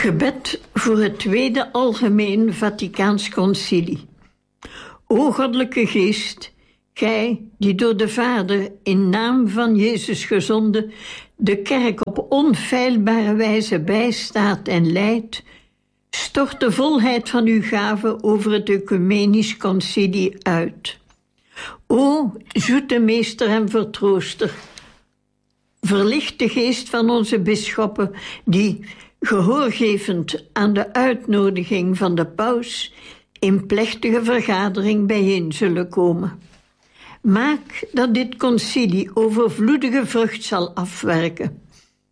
Gebed voor het Tweede Algemeen Vaticaans Concilie. O Goddelijke Geest, Gij die door de Vader in naam van Jezus gezonden de kerk op onfeilbare wijze bijstaat en leidt, stort de volheid van uw gave over het Ecumenisch Concilie uit. O zoete meester en vertrooster, verlicht de geest van onze bisschoppen die, gehoorgevend aan de uitnodiging van de paus, in plechtige vergadering bijeen zullen komen. Maak dat dit concilie overvloedige vrucht zal afwerken.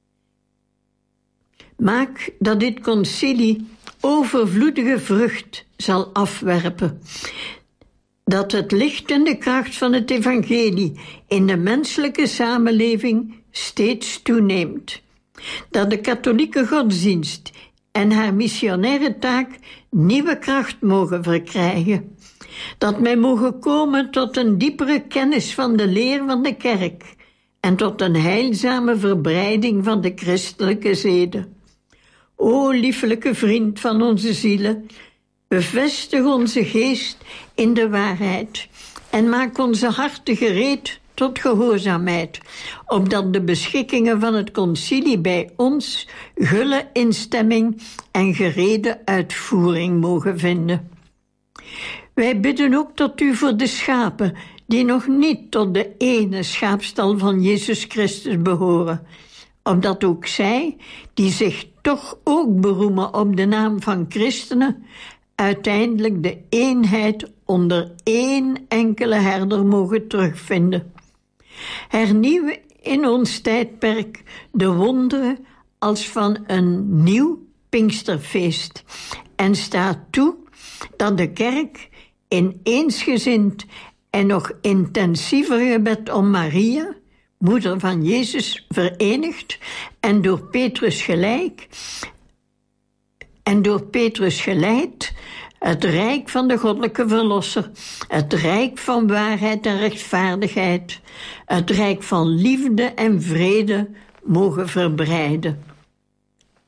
Maak dat dit concilie overvloedige vrucht zal afwerpen. Dat het licht en de kracht van het evangelie in de menselijke samenleving steeds toeneemt. Dat de katholieke godsdienst en haar missionaire taak nieuwe kracht mogen verkrijgen. Dat wij mogen komen tot een diepere kennis van de leer van de kerk en tot een heilzame verbreiding van de christelijke zeden. O liefelijke vriend van onze zielen, bevestig onze geest in de waarheid en maak onze harten gereed tot gehoorzaamheid, opdat de beschikkingen van het concilie bij ons gulle instemming en gerede uitvoering mogen vinden. Wij bidden ook tot u voor de schapen die nog niet tot de ene schaapstal van Jezus Christus behoren, opdat ook zij, die zich toch ook beroemen op de naam van christenen, uiteindelijk de eenheid onder één enkele herder mogen terugvinden. Hernieuw in ons tijdperk de wonderen als van een nieuw Pinksterfeest en sta toe dat de kerk in eensgezind en nog intensiever gebed om Maria, moeder van Jezus, verenigd en door Petrus geleid, het rijk van de goddelijke verlosser, het rijk van waarheid en rechtvaardigheid, het rijk van liefde en vrede mogen verbreiden.